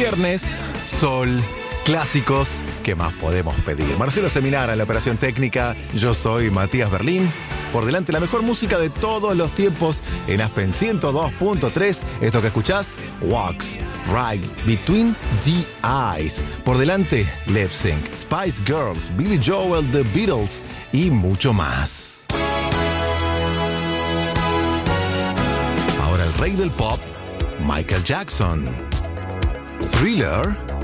Viernes, sol, clásicos, ¿qué más podemos pedir? Marcelo Seminara en la operación técnica, yo soy Matías Berlín. Por delante la mejor música de todos los tiempos en Aspen 102.3. Esto que escuchás, Walks Right Between the Eyes. Por delante, Lip Sync, Spice Girls, Billy Joel, The Beatles y mucho más. Ahora el rey del pop, Michael Jackson. Thriller.